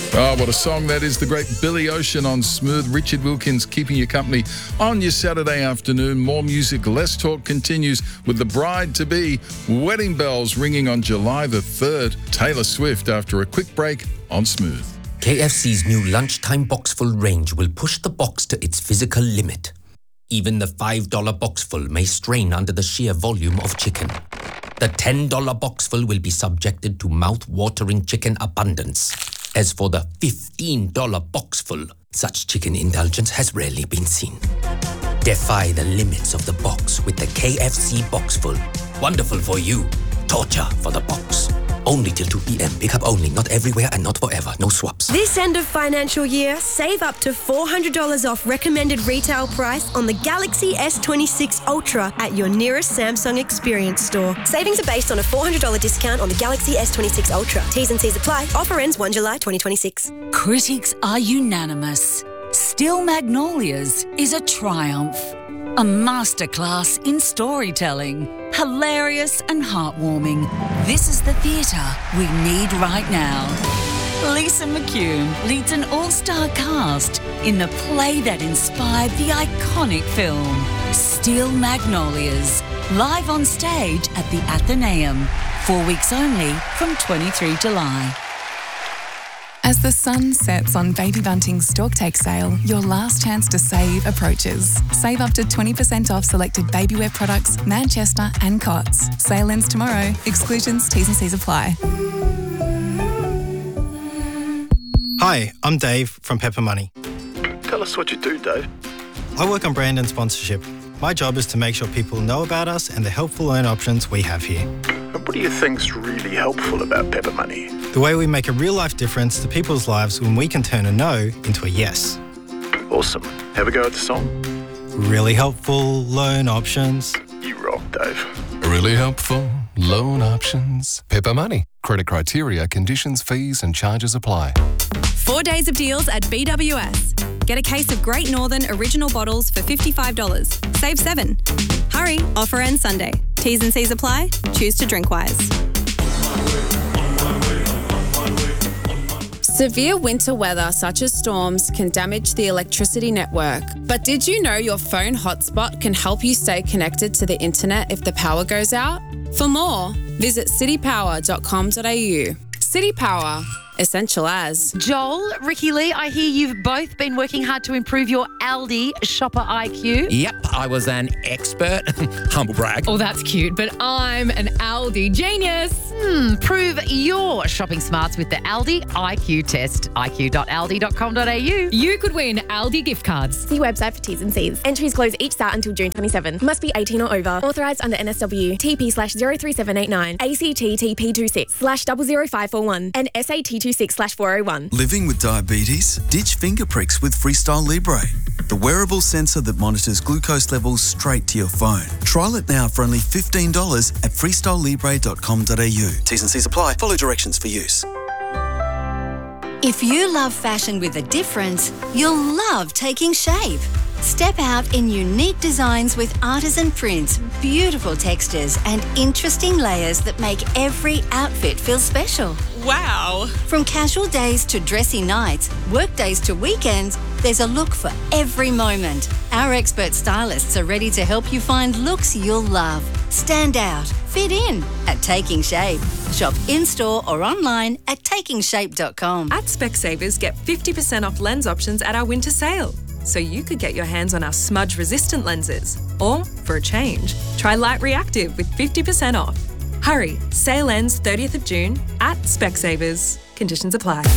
Oh, what a song that is. The great Billy Ocean on Smooth. Richard Wilkins keeping you company on your Saturday afternoon. More music, less talk continues with the bride-to-be. Wedding bells ringing on July the 3rd. Taylor Swift after a quick break on Smooth. KFC's new lunchtime boxful range will push the box to its physical limit. Even the $5 boxful may strain under the sheer volume of chicken. The $10 boxful will be subjected to mouth-watering chicken abundance. As for the $15 boxful, such chicken indulgence has rarely been seen. Defy the limits of the box with the KFC boxful. Wonderful for you. Torture for the box. Only till 2 p.m. Pick up only, not everywhere and not forever. No swaps. This end of financial year, save up to $400 off recommended retail price on the Galaxy S26 Ultra at your nearest Samsung Experience store. Savings are based on a $400 discount on the Galaxy S26 Ultra. T's and C's apply. Offer ends 1 July 2026. Critics are unanimous. Still Magnolias is a triumph. A masterclass in storytelling. Hilarious and heartwarming. This is the theatre we need right now. Lisa McCune leads an all-star cast in the play that inspired the iconic film, Steel Magnolias, live on stage at the Athenaeum, 4 weeks only from 23 July. As the sun sets on Baby Bunting's Stork Take sale, your last chance to save approaches. Save up to 20% off selected babywear products, Manchester and Cots. Sale ends tomorrow. Exclusions, T's and C's apply. Hi, I'm Dave from Pepper Money. Tell us what you do, Dave. I work on brand and sponsorship. My job is to make sure people know about us and the helpful loan options we have here. And what do you think's really helpful about Pepper Money? The way we make a real-life difference to people's lives when we can turn a no into a yes. Awesome. Have a go at the song. Really helpful loan options. You rock, Dave. Really helpful loan options. Pepper Money. Credit criteria, conditions, fees and charges apply. 4 days of deals at BWS. Get a case of Great Northern original bottles for $55. Save 7. Hurry, offer ends Sunday. T's and C's apply. Choose to drink wise. Severe winter weather, such as storms, can damage the electricity network. But did you know your phone hotspot can help you stay connected to the internet if the power goes out? For more, visit citypower.com.au. City Power. Essential as. Joel, Ricky Lee, I hear you've both been working hard to improve your Aldi shopper IQ. Yep, I was an expert. Humble brag. Oh, that's cute, but I'm an Aldi genius. Prove your shopping smarts with the Aldi IQ test. iq.aldi.com.au. You could win Aldi gift cards. See website for T's and C's. Entries close each start until June 27. Must be 18 or over. Authorised under NSW. TP/03789. ACT TP26/000541. And SAT 26/401. Living with diabetes? Ditch finger pricks with Freestyle Libre, the wearable sensor that monitors glucose levels straight to your phone. Trial it now for only $15 at freestylelibre.com.au. T's and C's apply. Follow directions for use. If you love fashion with a difference, you'll love Taking Shape. Step out in unique designs with artisan prints, beautiful textures and interesting layers that make every outfit feel special. Wow! From casual days to dressy nights, work days to weekends, there's a look for every moment. Our expert stylists are ready to help you find looks you'll love. Stand out, fit in at Taking Shape. Shop in-store or online at takingshape.com. At Specsavers, get 50% off lens options at our winter sale. So you could get your hands on our smudge-resistant lenses. Or, for a change, try Light Reactive with 50% off. Hurry, sale ends 30th of June at Specsavers. Conditions apply.